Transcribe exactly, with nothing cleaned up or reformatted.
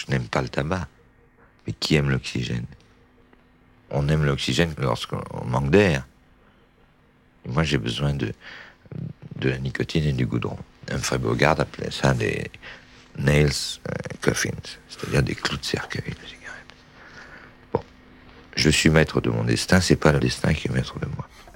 je n'aime pas le tabac. Mais qui aime l'oxygène? On aime l'oxygène lorsqu'on manque d'air. Et moi, j'ai besoin de, de la nicotine et du goudron. Humphrey Bogart appelait ça des nails euh, coffins, c'est-à-dire des clous de cercueil de cigarette. Bon, je suis maître de mon destin, c'est pas le destin qui est maître de moi.